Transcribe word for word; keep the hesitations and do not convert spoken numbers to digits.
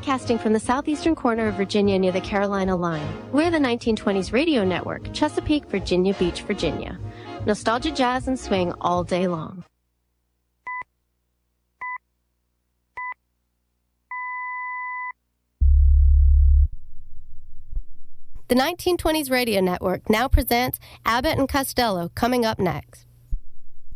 Broadcasting from the southeastern corner of Virginia near the Carolina line, we're the nineteen twenties Radio Network, Chesapeake, Virginia Beach, Virginia. Nostalgia, jazz, and swing all day long. The nineteen twenties Radio Network now presents Abbott and Costello, coming up next.